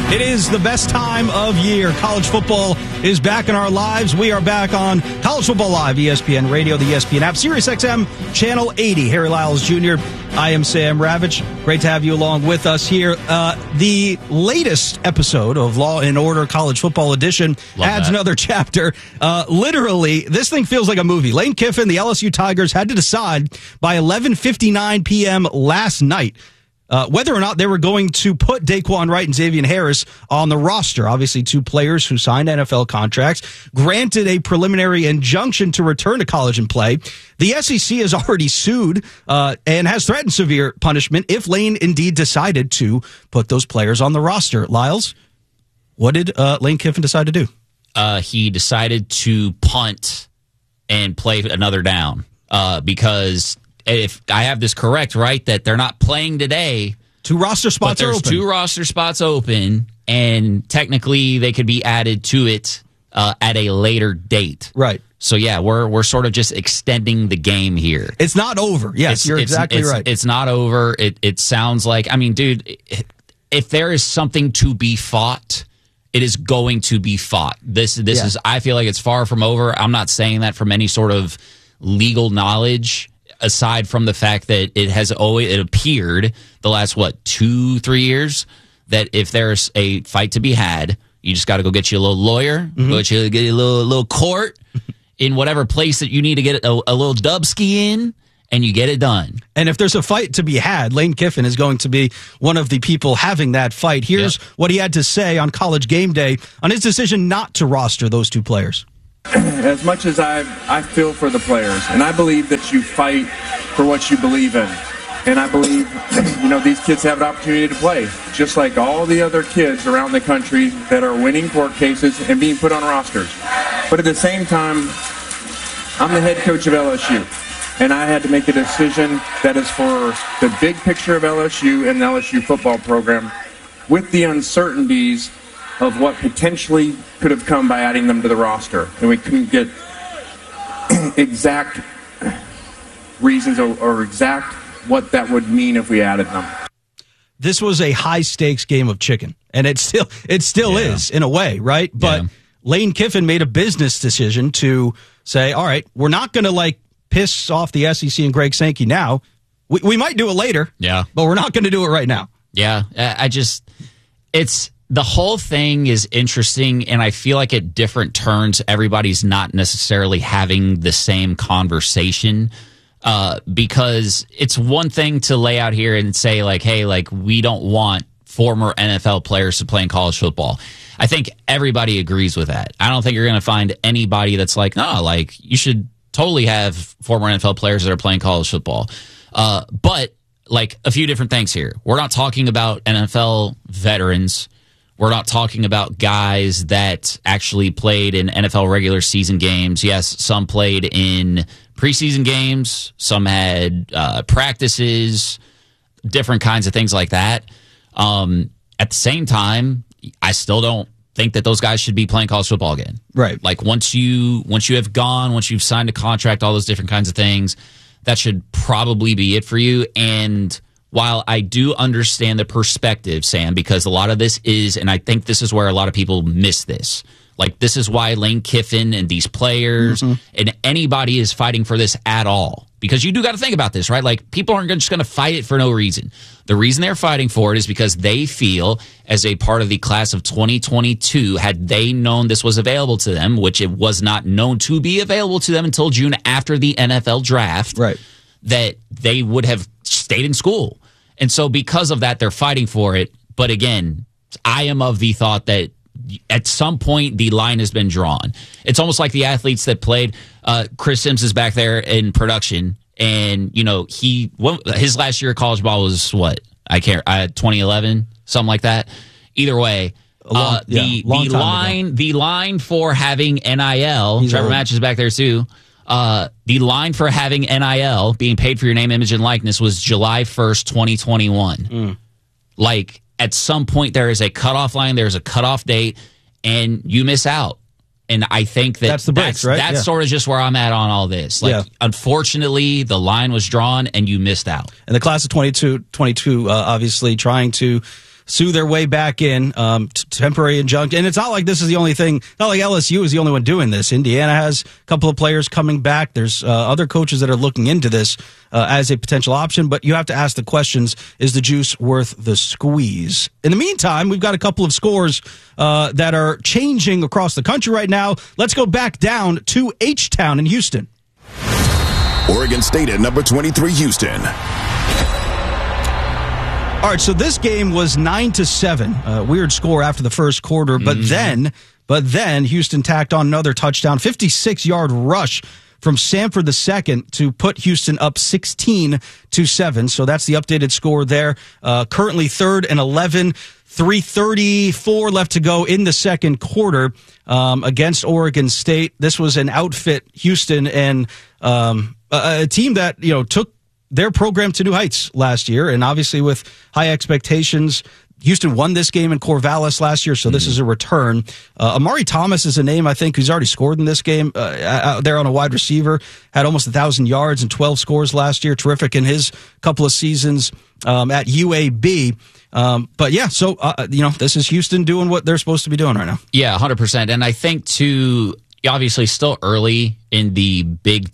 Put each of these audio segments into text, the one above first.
It is the best time of year. College football is back in our lives. We are back on College Football Live, ESPN Radio, the ESPN app, Sirius XM, Channel 80. Harry Lyles Jr. I am Sam Ravitch. Great to have you along with us here. The latest episode of Law & Order College Football Edition adds another chapter. Literally, this thing feels like a movie. Lane Kiffin, the LSU Tigers, had to decide by 11:59 p.m. last night whether or not they were going to put Daquan Wright and Xavier Harris on the roster. Obviously, two players who signed NFL contracts, granted a preliminary injunction to return to college and play. The SEC has already sued and has threatened severe punishment if Lane indeed decided to put those players on the roster. Lyles, what did Lane Kiffin decide to do? He decided to punt and play another down because if I have this correct, right, that they're not playing today. Two roster spots are open. Two roster spots open, and technically they could be added to it at a later date. Right. So, yeah, we're sort of just extending the game here. It's not over. Yes, you're exactly right. It's not over. It sounds like, I mean, dude, if there is something to be fought, it is going to be fought. This is, I feel like it's far from over. I'm not saying that from any sort of legal knowledge, aside from the fact that it appeared the last 2-3 years that if there's a fight to be had, you just got to go get you a little lawyer, get you a little court in whatever place that you need to get a little dubski in, and you get it done. And if there's a fight to be had, Lane Kiffin is going to be one of the people having that fight. Here's what he had to say on College Game Day on his decision not to roster those two players. As much as I feel for the players, and I believe that you fight for what you believe in. And I believe, these kids have an opportunity to play, just like all the other kids around the country that are winning court cases and being put on rosters. But at the same time, I'm the head coach of LSU, and I had to make a decision that is for the big picture of LSU and the LSU football program with the uncertainties of what potentially could have come by adding them to the roster. And we couldn't get exact reasons or exact what that would mean if we added them. This was a high-stakes game of chicken, and it still is, in a way, right? But Lane Kiffin made a business decision to say, all right, we're not going to, piss off the SEC and Greg Sankey now. We might do it later, but we're not going to do it right now. Yeah, the whole thing is interesting, and I feel like at different turns, everybody's not necessarily having the same conversation because it's one thing to lay out here and say, hey, we don't want former NFL players to play in college football. I think everybody agrees with that. I don't think you're going to find anybody that's you should totally have former NFL players that are playing college football. But, a few different things here. We're not talking about NFL veterans. We're not talking about guys that actually played in NFL regular season games. Yes, some played in preseason games. Some had practices, different kinds of things like that. At the same time, I still don't think that those guys should be playing college football again. Right. Once you have gone, once you've signed a contract, all those different kinds of things, that should probably be it for you. And while I do understand the perspective, Sam, because a lot of this is, and I think this is where a lot of people miss this. This is why Lane Kiffin and these players and anybody is fighting for this at all. Because you do got to think about this, right? People aren't just going to fight it for no reason. The reason they're fighting for it is because they feel, as a part of the class of 2022, had they known this was available to them, which it was not known to be available to them until June after the NFL draft, right, that they would have stayed in school. And so because of that, they're fighting for it. But again, I am of the thought that at some point the line has been drawn. It's almost like the athletes that played. Chris Sims is back there in production, and his last year of college ball was what? 2011, something like that. Either way, the line for having NIL. Trevor Match is back there too. The line for having NIL, being paid for your name, image, and likeness, was July 1st, 2021. At some point, there is a cutoff line, there's a cutoff date, and you miss out. And I think that's the breaks, right? That's sort of just where I'm at on all this. Unfortunately, the line was drawn, and you missed out. And the class of 22, obviously trying to sue their way back in, temporary injunction. And it's not like this is the only thing. Not like LSU is the only one doing this. Indiana has a couple of players coming back. There's other coaches that are looking into this as a potential option. But you have to ask the questions, is the juice worth the squeeze? In the meantime, we've got a couple of scores that are changing across the country right now. Let's go back down to H-Town in Houston. Oregon State at number 23, Houston. All right, so this game was 9-7. Weird score after the first quarter, but then Houston tacked on another touchdown, 56-yard rush from Sanford II to put Houston up 16-7. So that's the updated score there. Currently 3rd and 11. 3:34 left to go in the second quarter against Oregon State. This was an outfit, Houston, and a team that took their program to new heights last year, and obviously with high expectations. Houston won this game in Corvallis last year, so this is a return. Amari Thomas is a name, I think, who's already scored in this game out there on a wide receiver. Had almost 1,000 yards and 12 scores last year. Terrific in his couple of seasons at UAB. But yeah, so, this is Houston doing what they're supposed to be doing right now. Yeah, 100%. And I think, too, obviously still early in the Big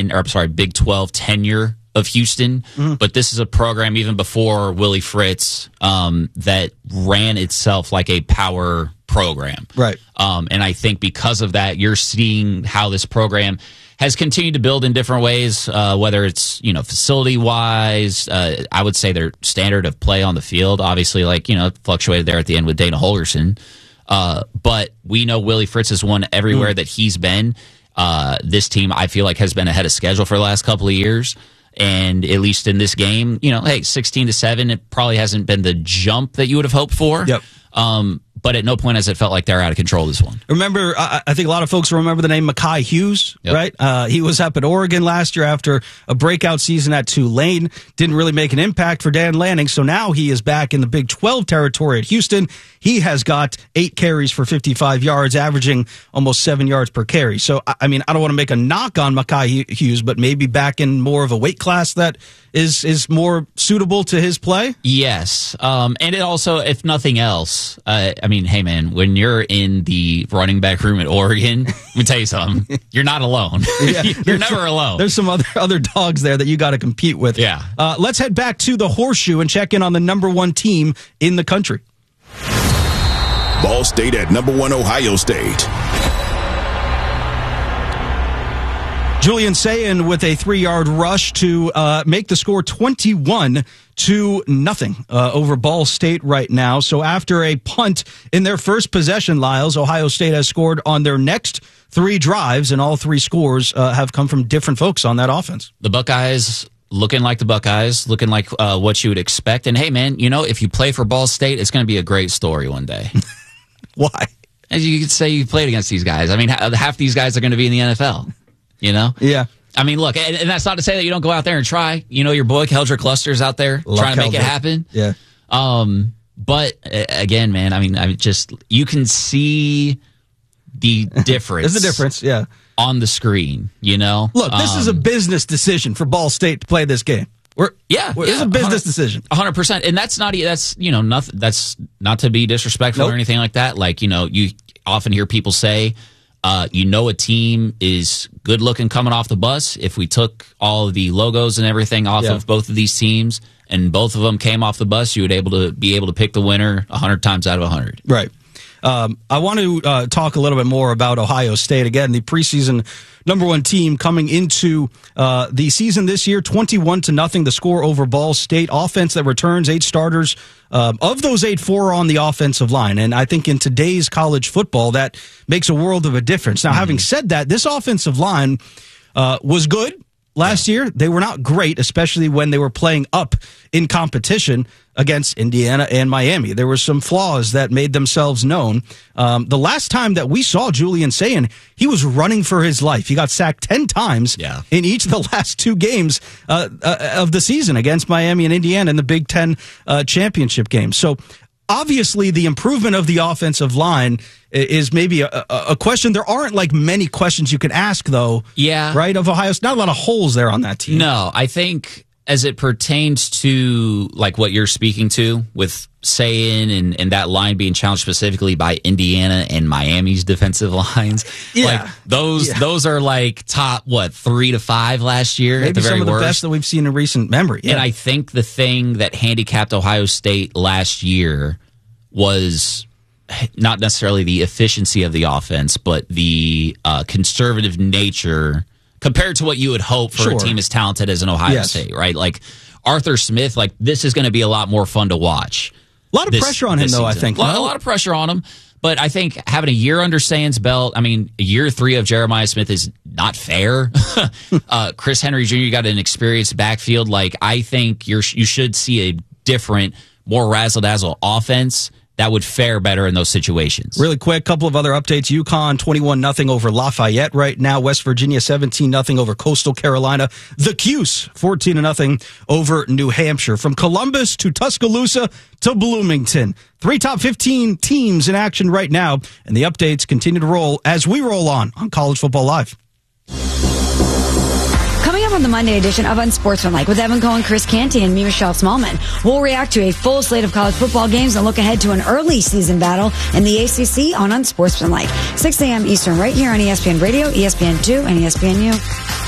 12 tenure of Houston, but this is a program even before Willie Fritz that ran itself like a power program. Right. And I think because of that, you're seeing how this program has continued to build in different ways, whether it's, facility-wise. I would say their standard of play on the field, obviously, fluctuated there at the end with Dana Holgorsen. But we know Willie Fritz has won everywhere that he's been. This team, I feel like, has been ahead of schedule for the last couple of years. And at least in this game, 16-7, it probably hasn't been the jump that you would have hoped for. Yep. But at no point has it felt like they're out of control this one. Remember, I think a lot of folks remember the name Mekhi Hughes, right? He was up at Oregon last year after a breakout season at Tulane. Didn't really make an impact for Dan Lanning, so now he is back in the Big 12 territory at Houston. He has got 8 carries for 55 yards, averaging almost 7 yards per carry. So, I don't want to make a knock on Mekhi Hughes, but maybe back in more of a weight class that is more suitable to his play? Yes. And it also, if nothing else, hey, man, when you're in the running back room at Oregon, let me tell you something. You're not alone. Yeah, you're never alone. There's some other dogs there that you got to compete with. Yeah. Let's head back to the Horseshoe and check in on the number 1 team in the country. Ball State at number 1, Ohio State. Julian Sayin with a 3-yard rush to make the score 21-0 over Ball State right now. So after a punt in their first possession, Lyles, Ohio State has scored on their next 3 drives, and all 3 scores have come from different folks on that offense. The Buckeyes looking like the Buckeyes, looking like what you would expect. And hey, man, if you play for Ball State, it's going to be a great story one day. Why? As you could say, you played against these guys. Half these guys are going to be in the NFL. Yeah. Look, and that's not to say that you don't go out there and try. Your boy Keldrick Luster's out there trying to make it happen. Yeah. But again, man, you can see the difference. There's a difference, yeah. On the screen, Look, this is a business decision for Ball State to play this game. It's a business decision. 100%. And that's not nothing. That's not to be disrespectful or anything like that. You often hear people say, a team is good looking coming off the bus. If we took all of the logos and everything off of both of these teams and both of them came off the bus, you would be able to pick the winner 100 times out of 100. Right. I want to talk a little bit more about Ohio State. Again, the preseason number 1 team coming into the season this year, 21-0, the score over Ball State. Offense that returns 8 starters. Of those 8, 4 are on the offensive line. And I think in today's college football, that makes a world of a difference. Now, having said that, this offensive line was good. Last year, they were not great, especially when they were playing up in competition against Indiana and Miami. There were some flaws that made themselves known. The last time that we saw Julian Sayin, he was running for his life. He got sacked 10 times in each of the last 2 games of the season against Miami and Indiana in the Big Ten championship game. So obviously, the improvement of the offensive line is maybe a question. There aren't many questions you can ask, though. Yeah. Right? Of Ohio State. Not a lot of holes there on that team. No, I think as it pertains to like what you're speaking to with Sayin and that line being challenged specifically by Indiana and Miami's defensive lines, like those are like top 3 to 5 last year. Maybe at the very some of the worst. best that we've seen in recent memory. Yeah. And I think the thing that handicapped Ohio State last year was not necessarily the efficiency of the offense, but the conservative nature compared to what you would hope for a team as talented as an Ohio State, right? Like Arthur Smith, like this is going to be a lot more fun to watch. A lot of pressure on him, though, I think. A lot of pressure on him. But I think having a year under Sayan's belt, I mean, year 3 of Jeremiah Smith is not fair. Chris Henry Jr. got an experienced backfield. Like, I think you should see a different, more razzle-dazzle offense that would fare better in those situations. Really quick, couple of other updates. UConn 21-0 over Lafayette right now. West Virginia 17-0 over Coastal Carolina. The Cuse 14-0 over New Hampshire. From Columbus to Tuscaloosa to Bloomington. 3 top 15 teams in action right now, and the updates continue to roll as we roll on College Football Live. Coming up on the Monday edition of Unsportsmanlike with Evan Cohen, Chris Canty, and me, Michelle Smallman, we'll react to a full slate of college football games and look ahead to an early season battle in the ACC on Unsportsmanlike. 6 a.m. Eastern right here on ESPN Radio, ESPN2, and ESPNU.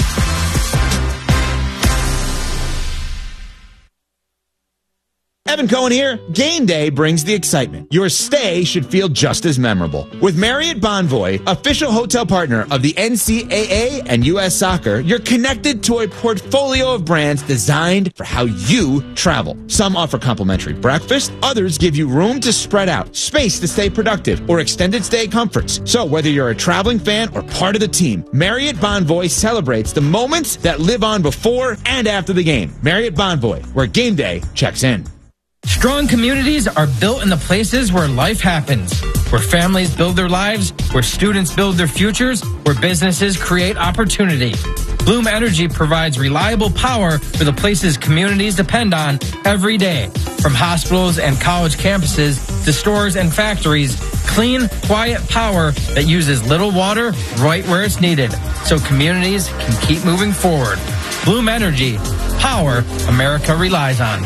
Evan Cohen here. Game day brings the excitement. Your stay should feel just as memorable. With Marriott Bonvoy, official hotel partner of the NCAA and U.S. Soccer, you're connected to a portfolio of brands designed for how you travel. Some offer complimentary breakfast, others give you room to spread out, space to stay productive, or extended stay comforts. So whether you're a traveling fan or part of the team, Marriott Bonvoy celebrates the moments that live on before and after the game. Marriott Bonvoy, where game day checks in. Strong communities are built in the places where life happens, where families build their lives, where students build their futures, where businesses create opportunity. Bloom Energy provides reliable power for the places communities depend on every day. From hospitals and college campuses to stores and factories, clean, quiet power that uses little water right where it's needed, so communities can keep moving forward. Bloom Energy, power America relies on.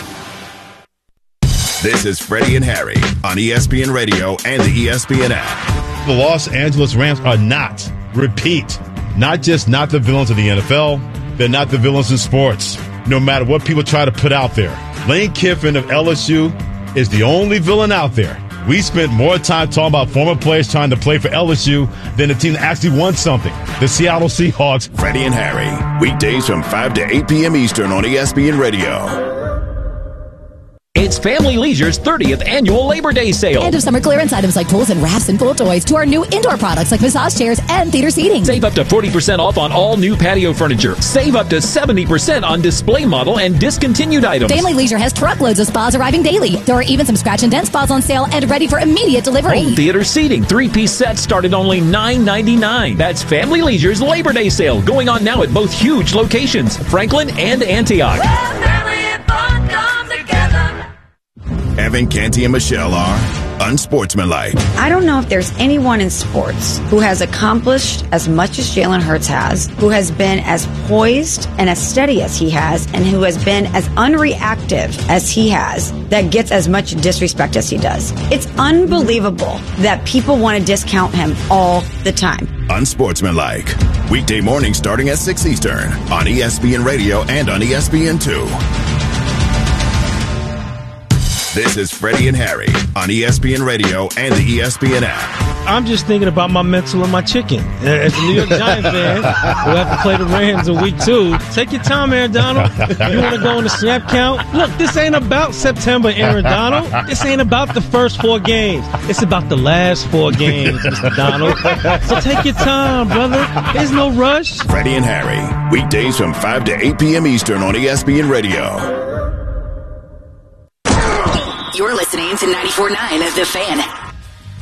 This is Freddie and Harry on ESPN Radio and the ESPN app. The Los Angeles Rams are not, repeat, not just not the villains of the NFL, they're not the villains in sports, no matter what people try to put out there. Lane Kiffin of LSU is the only villain out there. We spent more time talking about former players trying to play for LSU than the team that actually won something, the Seattle Seahawks. Freddie and Harry, weekdays from 5 to 8 p.m. Eastern on ESPN Radio. It's Family Leisure's 30th annual Labor Day sale. End of summer clearance items like tools and wraps and full toys to our new indoor products like massage chairs and theater seating. Save up to 40% off on all new patio furniture. Save up to 70% on display model and discontinued items. Family Leisure has truckloads of spas arriving daily. There are even some scratch and dent spas on sale and ready for immediate delivery. Home theater seating 3-piece sets start at only $9.99. That's Family Leisure's Labor Day sale going on now at both huge locations, Franklin and Antioch. Evan, Canty, and Michelle are Unsportsmanlike. I don't know if there's anyone in sports who has accomplished as much as Jalen Hurts has, who has been as poised and as steady as he has, and who has been as unreactive as he has, that gets as much disrespect as he does. It's unbelievable that people want to discount him all the time. Unsportsmanlike. Weekday morning starting at 6 Eastern on ESPN Radio and on ESPN2. This is Freddie and Harry on ESPN Radio and the ESPN app. I'm just thinking about my mental and my chicken. As a New York Giants fan, we'll have to play the Rams in week 2. Take your time, Aaron Donald. You want to go on the snap count? Look, this ain't about September, Aaron Donald. This ain't about the first 4 games. It's about the last 4 games, Mr. Donald. So take your time, brother. There's no rush. Freddie and Harry, weekdays from 5 to 8 p.m. Eastern on ESPN Radio. You're listening to 94.9 The Fan.